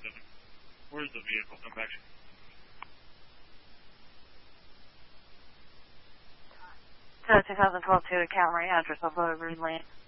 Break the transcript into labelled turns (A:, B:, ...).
A: Where's the vehicle? Come back.
B: 2012 Toyota Camry, address of Green Lane.